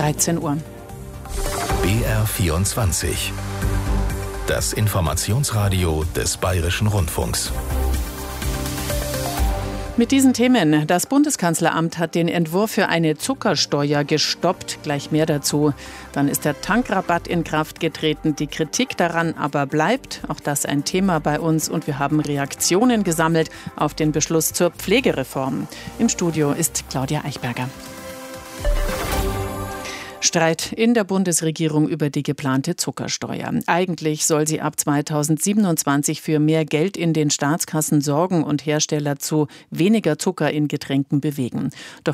13 Uhr. BR24. Das Informationsradio des Bayerischen Rundfunks. Mit diesen Themen. Das Bundeskanzleramt hat den Entwurf für eine Zuckersteuer gestoppt. Gleich mehr dazu. Dann ist der Tankrabatt in Kraft getreten. Die Kritik daran aber bleibt. Auch das ein Thema bei uns. Und wir haben Reaktionen gesammelt auf den Beschluss zur Pflegereform. Im Studio ist Claudia Eichberger. Streit in der Bundesregierung über die geplante Zuckersteuer. Eigentlich soll sie ab 2027 für mehr Geld in den Staatskassen sorgen und Hersteller zu weniger Zucker in Getränken bewegen. Doch